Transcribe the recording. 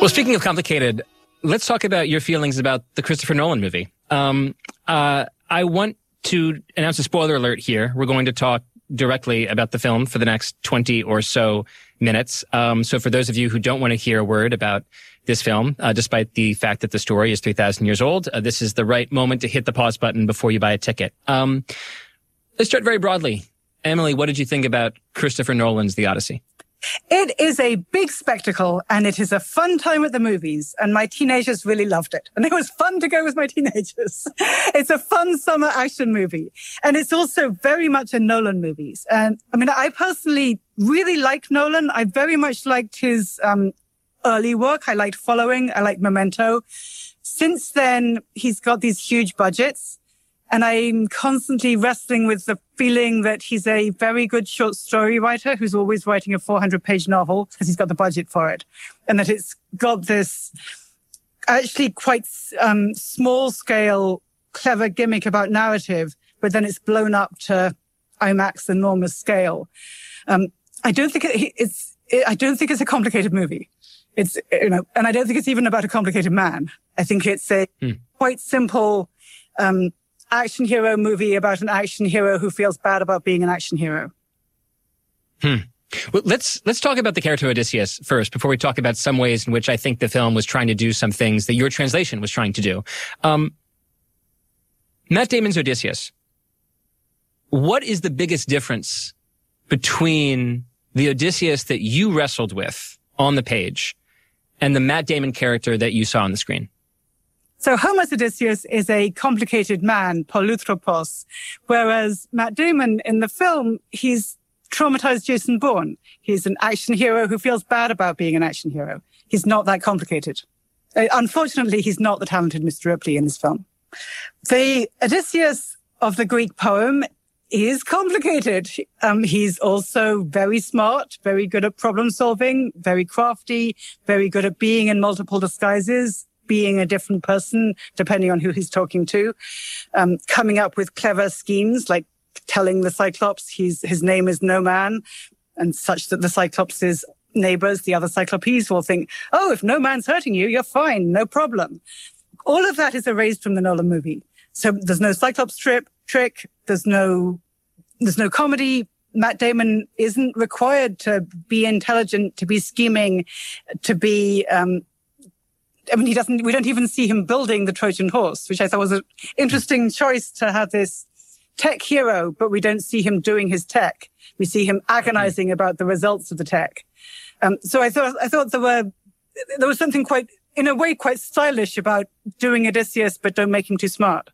Well, speaking of complicated, let's talk about your feelings about the Christopher Nolan movie. I want to announce a spoiler alert here. We're going to talk directly about the film for the next 20 or so minutes. So for those of you who don't want to hear a word about this film, despite the fact that the story is 3,000 years old, this is the right moment to hit the pause button before you buy a ticket. Let's start very broadly. Emily, what did you think about Christopher Nolan's The Odyssey? It is a big spectacle, and it is a fun time at the movies, and my teenagers really loved it. And it was fun to go with my teenagers. It's a fun summer action movie. And it's also very much a Nolan movie. And I mean, I personally really like Nolan. I very much liked his early work. I liked Following. I liked Memento. Since then, he's got these huge budgets. And I'm constantly wrestling with the feeling that he's a very good short story writer who's always writing a 400-page novel because he's got the budget for it. And that it's got this actually quite small-scale, clever gimmick about narrative, but then it's blown up to IMAX enormous scale. I don't think it's a complicated movie. It's, and I don't think it's even about a complicated man. I think it's a quite simple, action hero movie about an action hero who feels bad about being an action hero. Well, let's talk about the character Odysseus first before we talk about some ways in which I think the film was trying to do some things that your translation was trying to do. Matt Damon's Odysseus. What is the biggest difference between the Odysseus that you wrestled with on the page and the Matt Damon character that you saw on the screen? So Homer's Odysseus is a complicated man, polythropos, whereas Matt Damon in the film, he's traumatized Jason Bourne. He's an action hero who feels bad about being an action hero. He's not that complicated. Unfortunately, he's not the talented Mr. Ripley in this film. The Odysseus of the Greek poem is complicated. He's also very smart, very good at problem solving, very crafty, very good at being in multiple disguises, being a different person, depending on who he's talking to, coming up with clever schemes, like telling the Cyclops his name is No Man, and such that the Cyclops' neighbors, the other Cyclopes, will think, oh, if no man's hurting you, you're fine, no problem. All of that is erased from the Nolan movie. So there's no Cyclops trick, there's no comedy. Matt Damon isn't required to be intelligent, to be scheming, to be, we don't even see him building the Trojan horse, which I thought was an interesting choice to have this tech hero, but we don't see him doing his tech. We see him agonizing about the results of the tech. So I thought there was something quite, in a way, quite stylish about doing Odysseus, but don't make him too smart.